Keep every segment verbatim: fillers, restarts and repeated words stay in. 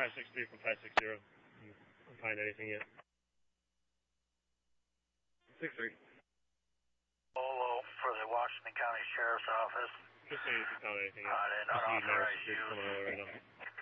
five six three from five six zero. You don't find anything yet. six three. Polo for the Washington County Sheriff's Office. Just say if you found anything yet. Uh, an unauthorized use. Right now.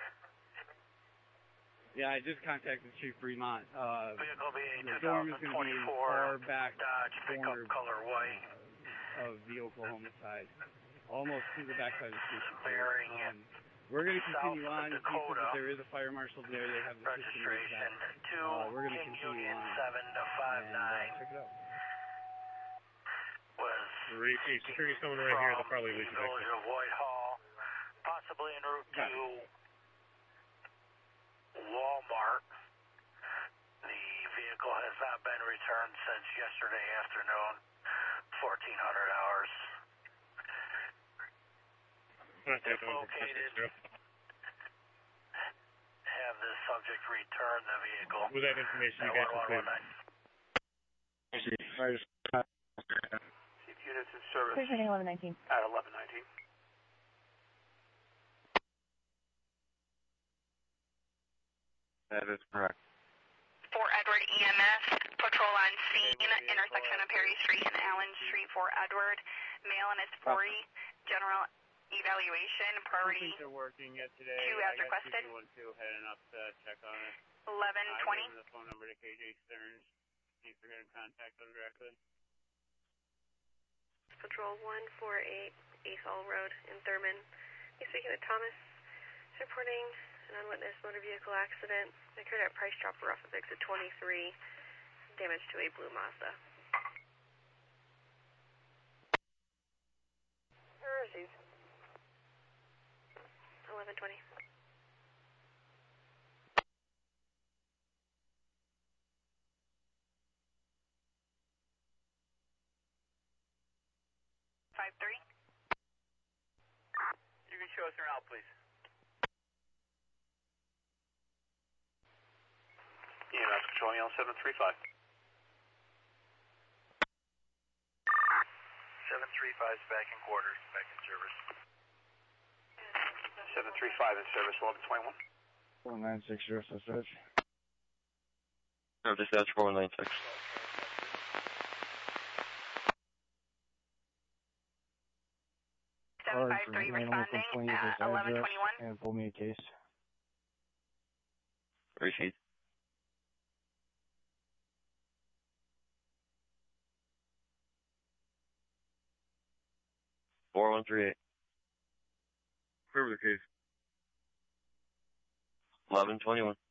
Yeah, I just contacted Chief Fremont. Uh, Vehicle being the storm is going to be far back Dodge corner pickup color white. Uh, of the Oklahoma side, almost to the backside of the station. Bearing um, we're going to continue on. Dakota, he said that there is a fire marshal there. They have the registration system. to uh, we're going to King continue Union on. seven to five and, nine. Uh, check it out. Was Repeat, security someone right here. They'll probably leave the you village of Whitehall, possibly en route to Walmart. The vehicle has not been returned since yesterday afternoon, fourteen hundred hours. If located, have the subject return the vehicle. With that information, you guys will clear. Units in service. Clear training eleven nineteen. At eleven nineteen. That is correct. For Edward E M S, patrol on scene, intersection of Perry Street and Allen Street for Edward. Male and his forty, general evaluation, priority they're working yet today. two as requested. one two heading up to check on it. eleven twenty. I gave them the phone number to K J Stearns. See if they're going to contact them directly. Patrol one four eight, Ethel Road in Thurman. You're speaking with Thomas. Reporting an unwitnessed motor vehicle accident. Occurred at Price Chopper off of exit twenty-three. Damage to a blue Mazda. Where is he? eleven twenty. five three. You can show us around, please. E M S controlling on seven three five. seven three five is back in quarters, back in service. seven three five in service, eleven twenty-one. four nine six zero, dispatch. No, dispatch four nine six. seven five three responding at eleven twenty-one. And pull me a case. Receipt. four one three eight. Where was the case? eleven twenty-one.